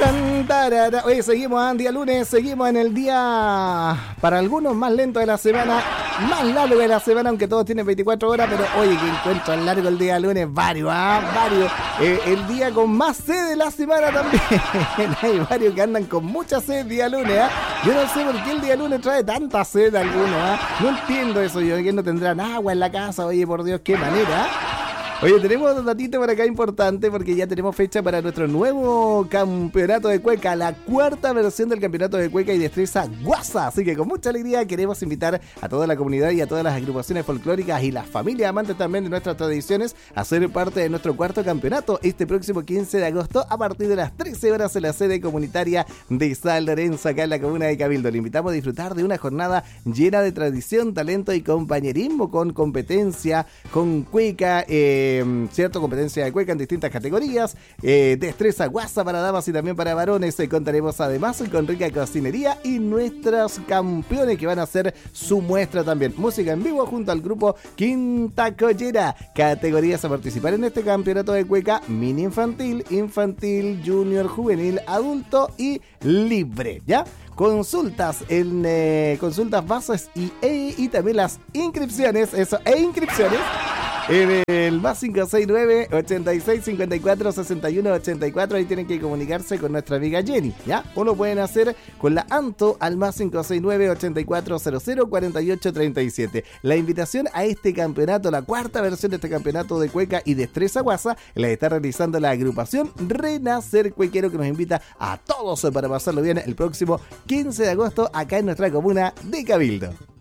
Oye, seguimos en día lunes, seguimos en el día para algunos más lento de la semana, más largo de la semana, aunque todos tienen 24 horas, pero oye, que encuentran largo el día lunes, varios. El día con más sed de la semana también. Hay varios que andan con mucha sed el día lunes, Yo no sé por qué el día lunes trae tanta sed a algunos, No entiendo eso, yo que no tendrán agua en la casa, oye, por Dios, qué manera, Oye, tenemos un datito por acá importante porque ya tenemos fecha para nuestro nuevo campeonato de cueca, la cuarta versión del campeonato de cueca y destreza Guasa. Así que con mucha alegría queremos invitar a toda la comunidad y a todas las agrupaciones folclóricas y las familias amantes también de nuestras tradiciones a ser parte de nuestro cuarto campeonato este próximo 15 de agosto a partir de las 13 horas en la sede comunitaria de San Lorenzo, acá en la comuna de Cabildo. Le invitamos a disfrutar de una jornada llena de tradición, talento y compañerismo, con competencia, con cueca, cierto, competencia de cueca en distintas categorías, destreza Guasa para damas y también para varones. Contaremos además con rica cocinería y nuestros campeones que van a hacer su muestra también. Música en vivo junto al grupo Quinta Collera. Categorías a participar en este campeonato de cueca: mini infantil, infantil, junior, juvenil, adulto y libre, ¿ya? Consultas en consultas bases y también las inscripciones, inscripciones en el más 569 86 54 61 84. Ahí tienen que comunicarse con nuestra amiga Jenny, ¿ya? O lo pueden hacer con la Anto al más 569 84 00 48 37. La invitación a este campeonato, la cuarta versión de este campeonato de cueca y destreza Guasa, la está realizando la agrupación Renacer Cuequero, que nos invita a todos para pasarlo bien el próximo 15 de agosto acá en nuestra comuna de Cabildo.